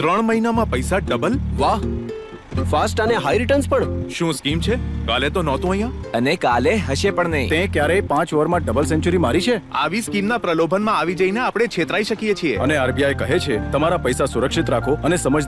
3 મહિનામાં પૈસા ડબલ? વાહ, ફાસ્ટ અને હાઈ રિટર્ન્સ પણ. શું સ્કીમ છે? કાલે તો નહોતું અહીંયા. અને કાલે હશે પણ નહીં. તે ક્યારેય 5 ઓવરમાં ડબલ સેન્ચુરી મારી છે? આવી સ્કીમના પ્રલોભનમાં આવી જઈને આપણે છેતરાઈ શકીએ છીએ. અને આરબીઆઈ કહે છે તમારા પૈસા સુરક્ષિત રાખો અને સમજદાર